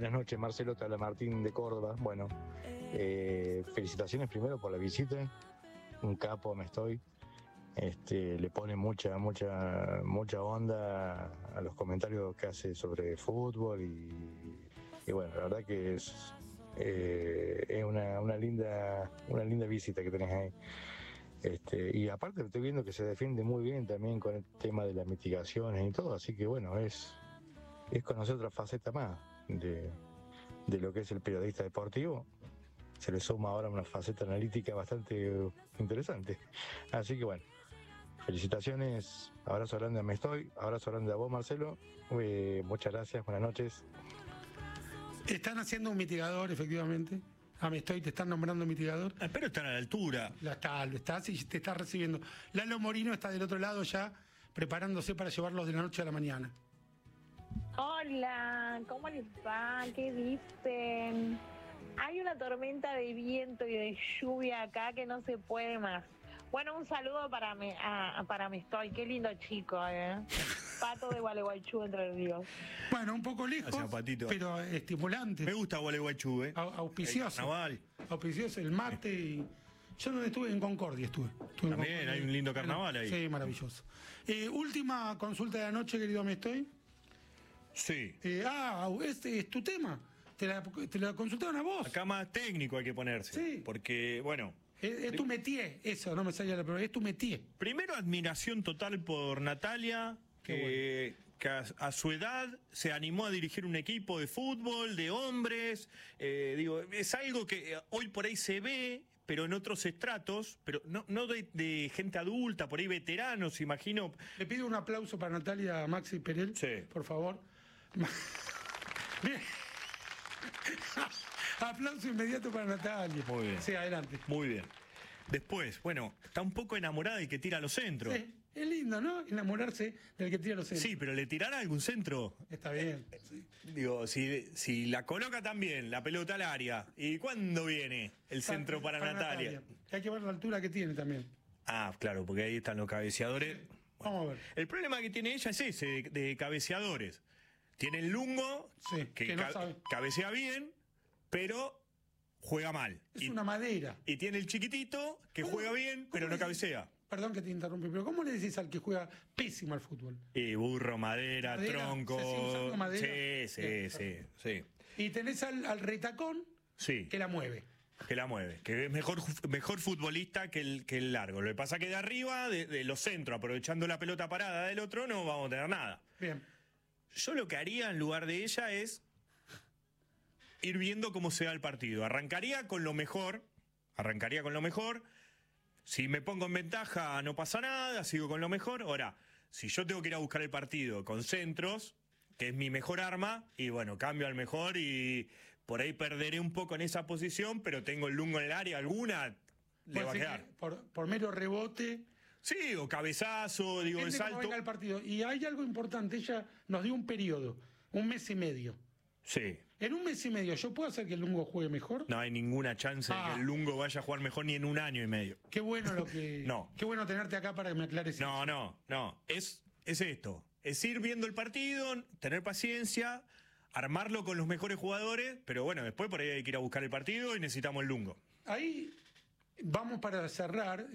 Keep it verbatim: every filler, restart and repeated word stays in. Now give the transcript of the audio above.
Buenas noches, Marcelo, te habla Martín de Córdoba. Bueno, eh, felicitaciones primero por la visita. Un capo me estoy. Este, le pone mucha, mucha, mucha onda a los comentarios que hace sobre fútbol y, y bueno, la verdad que es, eh, es una, una linda, una linda visita que tenés ahí. Este, y aparte estoy viendo que se defiende muy bien también con el tema de las mitigaciones y todo, así que bueno, es, es conocer otra faceta más de, de lo que es el periodista deportivo. Se le suma ahora una faceta analítica bastante interesante. Así que bueno, felicitaciones, abrazo grande a Me Estoy, abrazo grande a vos, Marcelo. Eh, muchas gracias, buenas noches. Están haciendo un mitigador, efectivamente. Ah, Me Estoy, te están nombrando mitigador. Ah, pero están a la altura. La está, lo estás y te está recibiendo. Lalo Morino está del otro lado ya, preparándose para llevarlos de la noche a la mañana. Hola, ¿cómo les va? ¿Qué dicen? Hay una tormenta de viento y de lluvia acá que no se puede más. Bueno, un saludo para me, a, para Me Estoy. Qué lindo chico, ¿eh? Pato de Gualeguaychú, Entre Ríos. Bueno, un poco lejos, pero estimulante. Me gusta Gualeguaychú, ¿eh? A, auspicioso. Auspicioso, el mate. Y... Yo donde estuve, en Concordia estuve. estuve También en Concordia. hay un lindo carnaval ahí. Sí, maravilloso. Eh, última consulta de la noche, querido Me Estoy. Sí. Eh, ah, este es tu tema. Te la, te la consultaron a vos. Acá más técnico hay que ponerse. Sí. Porque, bueno... Es, es tu métier, eso, no me salía la palabra, es tu métier. Primero, admiración total por Natalia, que, bueno. que a, a su edad se animó a dirigir un equipo de fútbol, de hombres. Eh, digo, es algo que hoy por ahí se ve, pero en otros estratos, pero no, no de, de gente adulta, por ahí veteranos, imagino. Le pido un aplauso para Natalia Maxi Perel, sí. Por favor. Bien. Aplauso inmediato para Natalia. Muy bien. Sí, adelante. Muy bien. Después, bueno, está un poco enamorada y que tira los centros. Sí, es lindo, ¿no? Enamorarse del que tira los centros. Sí, pero ¿le tirará algún centro? Está bien. Sí. Digo, si, si la coloca también, la pelota al área, ¿y cuándo viene el centro para, para Natalia? Natalia? Hay que ver la altura que tiene también. Ah, claro, porque ahí están los cabeceadores. Sí. Vamos a ver. El problema que tiene ella es ese, de, de cabeceadores. Tiene el Lungo, sí, que, que no ca sabe. cabecea bien, pero juega mal. Es y, una madera. Y tiene el chiquitito, que juega bien, pero no cabecea. Perdón que te interrumpí, pero ¿cómo le decís al que juega pésimo al fútbol? Y burro, madera, ¿Madera? tronco. ¿Se sigue usando madera? Sí, sí, sí, sí. Y tenés al, al retacón sí. que la mueve. Que la mueve, que es mejor, mejor futbolista que el, que el largo. Lo que pasa es que de arriba, de, de los centros, aprovechando la pelota parada del otro, no vamos a tener nada. Bien. Yo lo que haría en lugar de ella es ir viendo cómo se da el partido. Arrancaría con lo mejor, arrancaría con lo mejor. Si me pongo en ventaja no pasa nada, sigo con lo mejor. Ahora, si yo tengo que ir a buscar el partido con centros, que es mi mejor arma, y bueno, cambio al mejor y por ahí perderé un poco en esa posición, pero tengo el Lungo en el área, alguna le va a quedar. Por, por mero rebote... Sí, o cabezazo, digo, el salto. Venga el partido. Y hay algo importante, ella nos dio un periodo, un mes y medio. Sí. En un mes y medio, ¿yo puedo hacer que el Lungo juegue mejor? No hay ninguna chance ah. de que el Lungo vaya a jugar mejor ni en un año y medio. Qué bueno lo que... no. Qué bueno tenerte acá para que me aclares. No, eso. no, no. Es, es esto. Es ir viendo el partido, tener paciencia, armarlo con los mejores jugadores, pero bueno, después por ahí hay que ir a buscar el partido y necesitamos el Lungo. Ahí vamos para cerrar.